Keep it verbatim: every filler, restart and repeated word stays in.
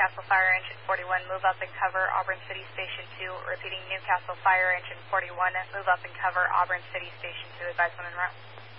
Newcastle Fire Engine forty-one, move up and cover Auburn City Station two. Repeating, Newcastle Fire Engine forty-one, move up and cover Auburn City Station two. Advise when en route.